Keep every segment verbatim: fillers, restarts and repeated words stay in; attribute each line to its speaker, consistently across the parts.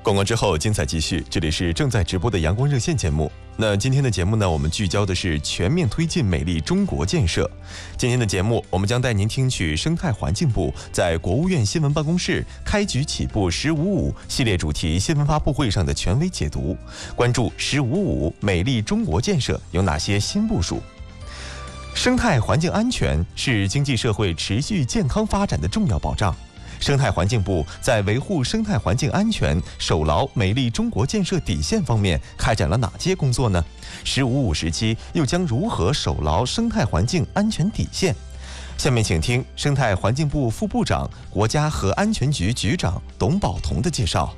Speaker 1: 广告之后，精彩继续。这里是正在直播的阳光热线节目。那今天的节目呢，我们聚焦的是全面推进美丽中国建设。今天的节目，我们将带您听取生态环境部在国务院新闻办公室开局起步“十五五”系列主题新闻发布会上的权威解读，关注“十五五”美丽中国建设有哪些新部署。生态环境安全是经济社会持续健康发展的重要保障。生态环境部在维护生态环境安全、守牢美丽中国建设底线方面开展了哪些工作呢？“十五五”时期又将如何守牢生态环境安全底线？下面请听生态环境部副部长、国家核安全局局长董宝同的介绍。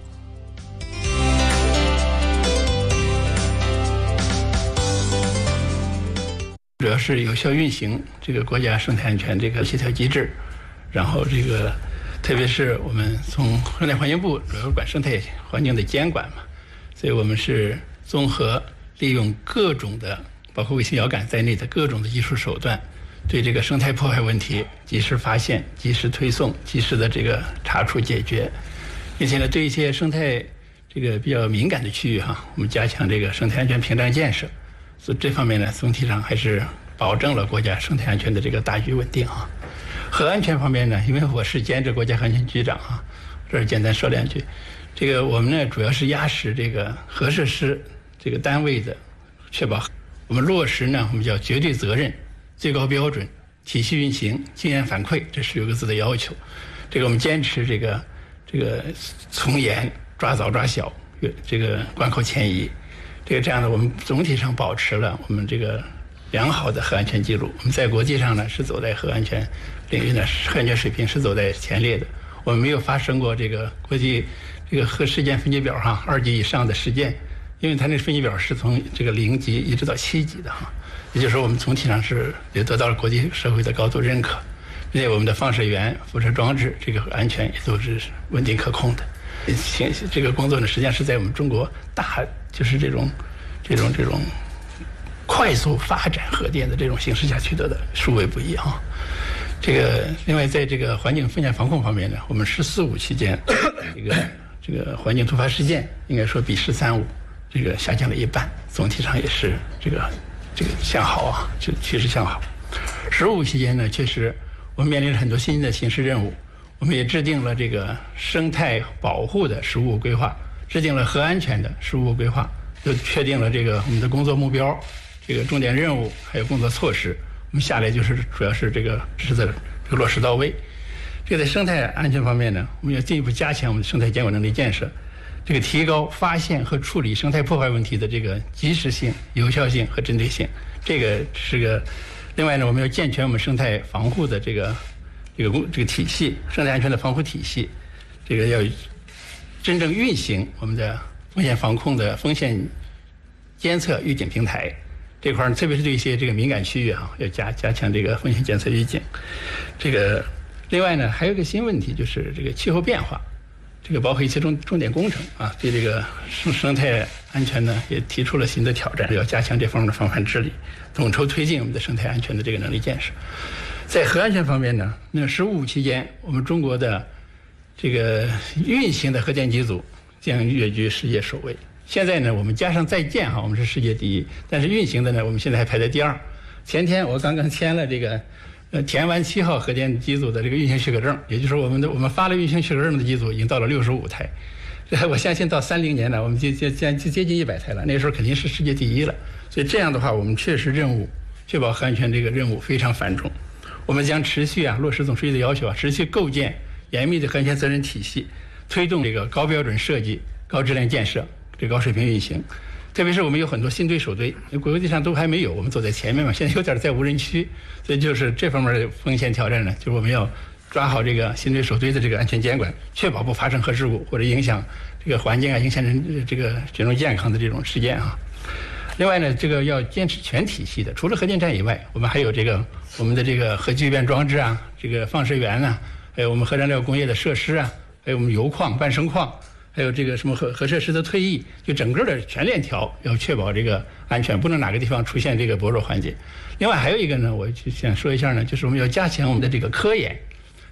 Speaker 2: 主要是有效运行这个国家生态安全这个协调机制，然后这个特别是我们从生态环境部主要管生态环境的监管嘛，所以我们是综合利用各种的，包括卫星遥感在内的各种的技术手段，对这个生态破坏问题及时发现、及时推送、及时的这个查处解决，并且呢，对一些生态这个比较敏感的区域哈，我们加强这个生态安全屏障建设，所以这方面呢，总体上还是保证了国家生态安全的这个大局稳定啊。核安全方面呢，因为我是兼职国家核安全局长啊，这儿简单说两句。这个我们呢主要是压实这个核设施这个单位的，确保我们落实呢我们叫绝对责任、最高标准、体系运行、经验反馈这十六个字的要求。这个我们坚持这个这个从严抓早抓小，这个关口迁移，这个这样的我们总体上保持了我们这个良好的核安全记录。我们在国际上呢是走在核安全领域呢，核安全水平是走在前列的。我们没有发生过这个国际这个核事件分级表上二级以上的事件，因为它那分级表是从这个零级一直到七级的哈，也就是说我们总体上是也得到了国际社会的高度认可，并且我们的放射源、辐射装置这个安全也都是稳定可控的。这个工作呢，实际上是在我们中国大就是这种这种这种快速发展核电的这种形势下取得的，殊为不易啊。这个另外，在这个环境风险防控方面呢，我们“十四五”期间，这个这个环境突发事件应该说比“十三五”这个下降了一半，总体上也是这个这个向好啊，就趋势向好。“十五”期间呢，确实我们面临着很多新的形势任务，我们也制定了这个生态保护的“十五五”规划，制定了核安全的“十五五”规划，就确定了这个我们的工作目标、这个重点任务还有工作措施。我们下来就是主要是这个实的这个落实到位。这个在生态安全方面呢，我们要进一步加强我们的生态监管能力建设，这个提高发现和处理生态破坏问题的这个及时性、有效性和针对性。这个是个。另外呢，我们要健全我们生态防护的这个这个这个体系，生态安全的防护体系，这个要真正运行我们的风险防控的风险监测预警平台。这块儿特别是对一些这个敏感区域啊，要加加强这个风险监测预警。这个另外呢，还有一个新问题，就是这个气候变化，这个包括一些重重点工程啊，对这个生生态安全呢也提出了新的挑战，要加强这方面的防范治理，统筹推进我们的生态安全的这个能力建设。在核安全方面呢，那“十五五”期间，我们中国的这个运行的核电机组将跃居世界首位。现在呢，我们加上在建哈，我们是世界第一，但是运行的呢，我们现在还排在第二。前天我刚刚签了这个呃田湾七号核电机组的这个运行许可证，也就是说我们的我们发了运行许可证的机组已经到了六十五台。我相信到三零年呢，我们就接接接近一百台了，那时候肯定是世界第一了。所以这样的话，我们确实任务确保核安全这个任务非常繁重。我们将持续啊落实总书记的要求啊，持续构建严密的核安全责任体系，推动这个高标准设计、高质量建设。这高水平运行，特别是我们有很多新堆首堆，国际上都还没有，我们走在前面嘛。现在有点在无人区，所以就是这方面的风险挑战呢，就是我们要抓好这个新堆首堆的这个安全监管，确保不发生核事故或者影响这个环境啊、影响人这个群众健康的这种事件啊。另外呢，这个要坚持全体系的，除了核电站以外，我们还有这个我们的这个核聚变装置啊，这个放射源啊，还有我们核燃料工业的设施啊，还有我们油矿、半生矿。还有这个什么核核设施的退役，就整个的全链条要确保这个安全，不能哪个地方出现这个薄弱环节。另外还有一个呢，我就想说一下呢，就是我们要加强我们的这个科研，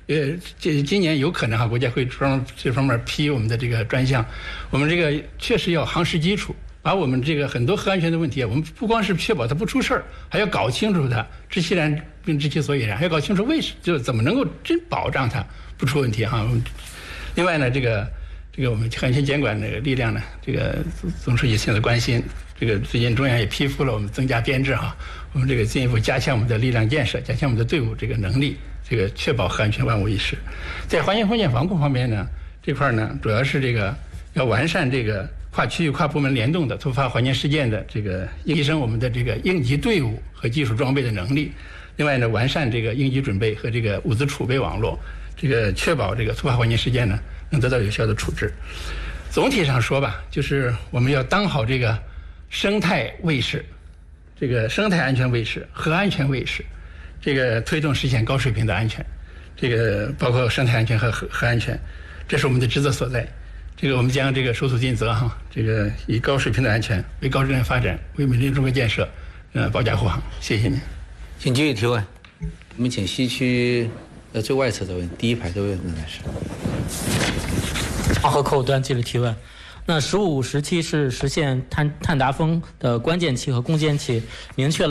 Speaker 2: 呃，这今年有可能哈，国家会专门这方面批我们的这个专项。我们这个确实要夯实基础，把我们这个很多核安全的问题，我们不光是确保它不出事儿，还要搞清楚它知其然并知其所以然，还要搞清楚为什就是怎么能够真保障它不出问题哈。另外呢，这个这个我们核安全监管这个力量呢，这个总书记现在关心，这个最近中央也批复了我们增加编制哈，我们这个进一步加强我们的力量建设，加强我们的队伍这个能力。这个确保核安全万无一失。在环境风险防控方面呢，这块呢主要是这个要完善这个跨区域、跨部门联动的突发环境事件的这个提升我们的这个应急队伍和技术装备的能力。另外呢，完善这个应急准备和这个物资储备网络，这个确保这个突发环境事件呢能得到有效的处置。总体上说吧，就是我们要当好这个生态卫士，这个生态安全卫士、核安全卫士。这个推动实现高水平的安全，这个包括生态安全和核核安全，这是我们的职责所在。这个我们将这个手足尽责哈，这个以高水平的安全为高质量发展，为美丽中国建设，呃，保驾护航。谢谢您。
Speaker 3: 请继续提问。我们请西区呃最外侧这位第一排这位男士。
Speaker 4: 黄河口端接着提问。那十五、十七是实现碳碳达峰的关键期和攻坚期，明确了。